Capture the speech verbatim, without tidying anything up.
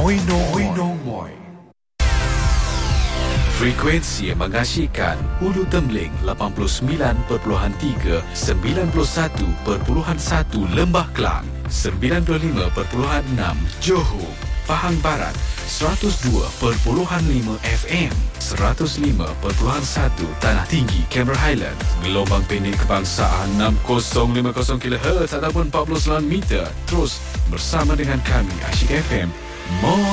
Moi no Moi no Moi. Frekuensi yang mengasyikkan Ulu Tembeling lapan puluh sembilan perpuluhan tiga, sembilan puluh satu perpuluhan satu Lembah Kelang, sembilan puluh lima perpuluhan enam Johor, Pahang Barat, seratus dua perpuluhan lima F M, seratus lima perpuluhan satu Tanah Tinggi, Cameron Highlands, gelombang pendek kebangsaan enam kosong lima kosong kilohertz ataupun empat puluh sembilan meter. Terus bersama dengan kami Asyik F M. Moi